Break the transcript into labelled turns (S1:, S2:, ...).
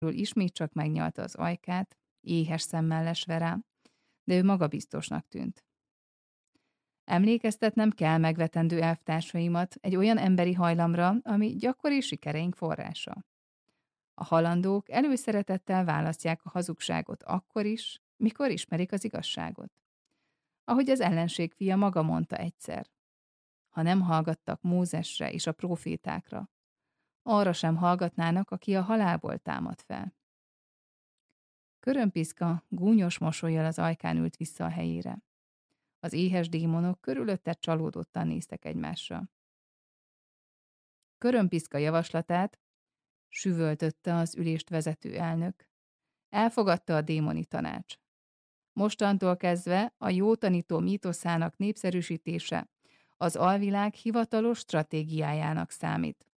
S1: ismét csak megnyalta az ajkát, éhes szemmel lesve rá, de ő magabiztosnak tűnt. Emlékeztetnem kell megvetendő elvtársaimat egy olyan emberi hajlamra, ami gyakori sikereink forrása. A halandók előszeretettel választják a hazugságot akkor is, mikor ismerik az igazságot. Ahogy az ellenség fia maga mondta egyszer. Ha nem hallgattak Mózesre és a prófétákra, arra sem hallgatnának, aki a halálból támad fel. Körömpiszka gúnyos mosollyal az ajkán ült vissza a helyére. Az éhes démonok körülötte csalódottan néztek egymásra. Körömpiszka javaslatát süvöltötte az ülést vezető elnök. Elfogadta a démoni tanács. Mostantól kezdve a jó tanító mítoszának népszerűsítése az alvilág hivatalos stratégiájának számít.